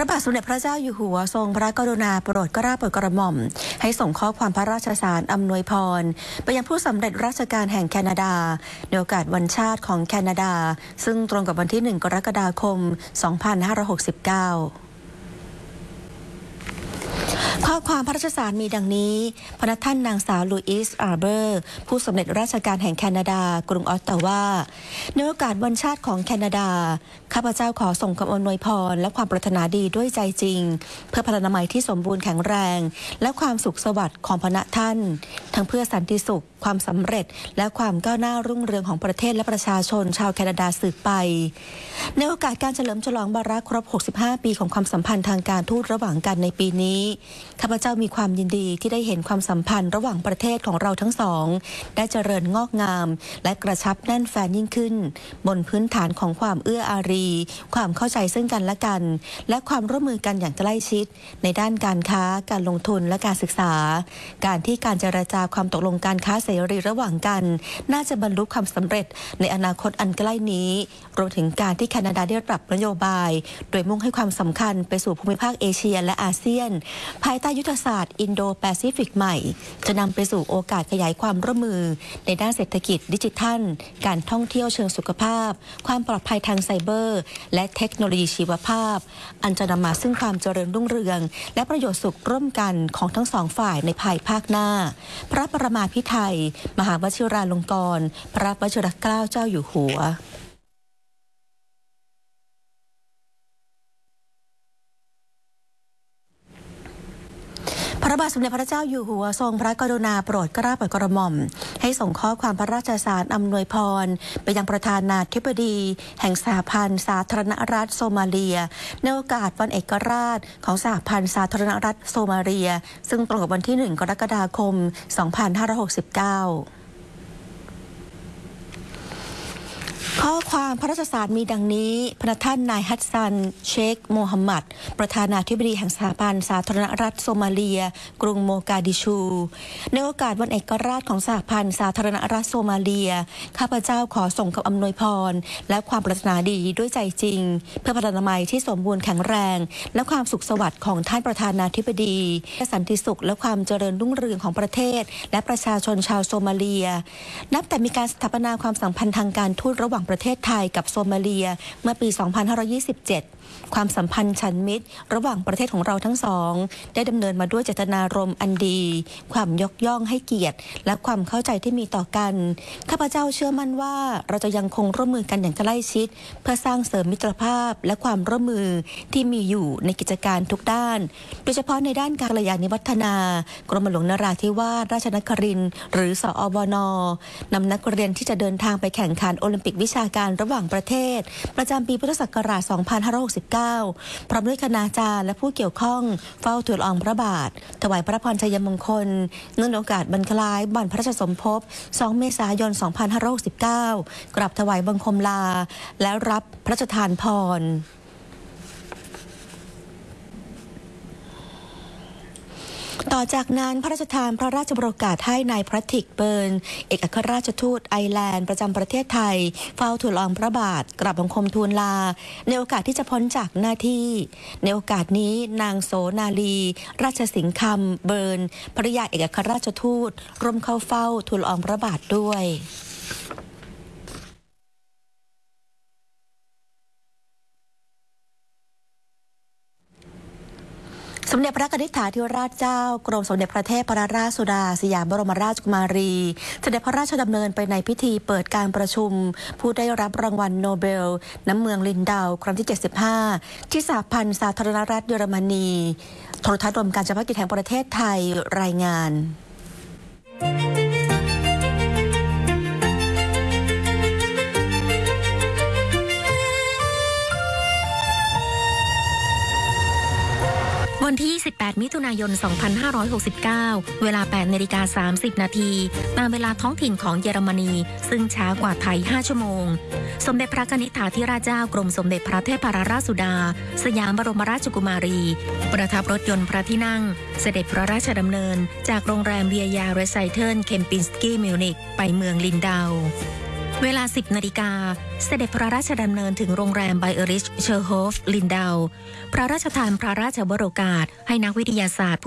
ระบาทสมเด็จพระเจ้าอยู่หัวทรงพระกรุณาโปรดเกล้าโปรดกระหม่อมให้ส่งข้อความพระราชสารอำนวยพรไปยังผู้สำเร็จราชการแห่งแคนาดาในโอกาสวันชาติของแคนาดาซึ่งตรงกับวันที่ 1 กรกฎาคม 2569ข้อความพระราชสารมีดังนี้พระท่านนางสาวลุยส์อาร์เบอร์ผู้สำเร็จราชการแห่งแคนาดากรุงออตตาวาในโอกาสวันชาติของแคนาดาข้าพเจ้าขอส่งคำอวยพรและความปรารถนาดีด้วยใจจริงเพื่อพลานามัยที่สมบูรณ์แข็งแรงและความสุขสวัสดิ์ของพระท่านทั้งเพื่อสันติสุขความสำเร็จและความก้าวหน้ารุ่งเรืองของประเทศและประชาชนชาวแคนาดาสืบไปในโอกาสการเฉลิมฉลองวาระครบ65 ปีของความสัมพันธ์ทางการทูตระหว่างกันในปีนี้ข้าพเจ้ามีความยินดีที่ได้เห็นความสัมพันธ์ระหว่างประเทศของเราทั้งสองได้เจริญงอกงามและกระชับแน่นแฟ้นยิ่งขึ้นบนพื้นฐานของความเอื้ออารีความเข้าใจซึ่งกันและกันและความร่วมมือกันอย่างใกล้ชิดในด้านการค้าการลงทุนและการศึกษาการที่การเจรจาความตกลงการค้าเสรีระหว่างกันน่าจะบรรลุความสำเร็จในอนาคตอันใกล้นี้รวมถึงการที่แคนาดาได้ปรับนโยบายโดยมุ่งให้ความสำคัญไปสู่ภูมิภาคเอเชียและอาเซียนภายใต้ยุทธศาสตร์อินโดแปซิฟิกใหม่จะนำไปสู่โอกาสขยายความร่วมมือในด้านเศรษฐกิจดิจิทัลการท่องเที่ยวเชิงสุขภาพความปลอดภัยทางไซเบอร์และเทคโนโลยีชีวภาพอันจะนำมาซึ่งความเจริญรุ่งเรืองและประโยชน์สุขร่วมกันของทั้งสองฝ่ายในภายภาคหน้าพระประมาภิไธยมหาวชิราลงกรณ์พระวชิรเกล้าเจ้าอยู่หัวพระบาทสมเด็จพระเจ้าอยู่หัวทรงพระกรุณาโปรดเกล้าโปรดกระหม่อมให้ส่งข้อความพระราชสารอำนวยพรไปยังประธานาธิบดีแห่งสหพันธ์สาธารณรัฐโซมาเลียในโอกาสวันเอกราชของสหพันธ์สาธารณรัฐโซมาเลียซึ่งตรงกับวันที่ 1 กรกฎาคม 2569ข้อความพระราชสารมีดังนี้พระท่านนายฮัสซันเชคโมฮัมหมัดประธานาธิบดีแห่งสหพันธ์สาธารณรัฐโซมาเลียกรุงโมกาดิชูในโอกาสวันเอกราชของสหพันธ์สาธารณรัฐโซมาเลียข้าพเจ้าขอส่งคำอำนวยพรและความปรารถนาดีด้วยใจจริงเพื่อพลานามัยที่สมบูรณ์แข็งแรงและความสุขสวัสดิ์ของท่านประธานาธิบดีสันติสุขและความเจริญรุ่งเรืองของประเทศและประชาชนชาวโซมาเลียนับแต่มีการสถาปนาความสัมพันธ์ทางการทูตระหว่างประเทศไทยกับโซมาเลียเมื่อปี 2527 ความสัมพันธ์ฉันมิตรระหว่างประเทศของเราทั้งสองได้ดำเนินมาด้วยเจตนารมณ์อันดีความยกย่องให้เกียรติและความเข้าใจที่มีต่อกันข้าพเจ้าเชื่อมั่นว่าเราจะยังคงร่วมมือกันอย่างใกล้ชิดเพื่อสร้างเสริมมิตรภาพและความร่วมมือที่มีอยู่ในกิจการทุกด้านโดยเฉพาะในด้านการกัลยาณิวัฒนากรมหลวงนราธิวาสราชนครินทร์หรือสอวนนำนักเรียนที่จะเดินทางไปแข่งขันโอลิมปิกวิชาการระหว่างประเทศประจำปีพุทธศักราช 2569 พร้อมด้วยคณาจารย์และผู้เกี่ยวข้องเฝ้าทูลละอองพระบาทถวายพระพรชัยมงคลเนื่องในโอกาสบรรคล้ายวันพระราชสมภพ 2 เมษายน 2569 กราบถวายบังคมลาและรับพระราชทานพรต่อจากนั้นพระราชทานพระราชโองการให้นายแพทริกเบิร์นเอกอัครราชทูตไอร์แลนด์ประจำประเทศไทยเฝ้าทูลละอองพระบาทกราบบังคมทูลลาในโอกาสที่จะพ้นจากหน้าที่ในโอกาสนี้นางโสนาลีราชสิงห์คำเบิร์นภริยาเอกอัครราชทูตร่วมเข้าเฝ้าทูลละอองพระบาทด้วยสมเด็จพระนิธิถาธิราชเจ้ากรมสมเด็จพระเทพรัตนราชสุดาสยามบรมราชกุมารีเสด็จพระราชดำเนินไปในพิธีเปิดการประชุมผู้ได้รับรางวัลโนเบลน้ำเมืองลินดาวครั้งที่ 75 ที่สหพันธ์สาธารณรัฐเยอรมนีโทรทัศน์รวมการเฉพาะกิจแห่งประเทศไทยรายงานวันที่ 28 มิถุนายน 2569 เวลา 8:30 นาทีตามเวลาท้องถิ่นของเยอรมนีซึ่งช้ากว่าไทย 5 ชั่วโมงสมเด็จพระนิธิถาธิราชเจ้ากรมสมเด็จพระเทพรัตนราชสุดาสยามบรมราชกุมารีประทับรถยนต์พระที่นั่งเสด็จพระราชดำเนินจากโรงแรมเวียยาเรไซเทิลเคมปินสกี้มิวนิกไปเมืองลินดาวเวลา 10 นาฬิกาเสด็จพระราชดำเนินถึงโรงแรมไบเอริชเชอร์โฮฟลินดาวพระราชทานพระราชวโรกาสให้นักวิทยาศาสตร์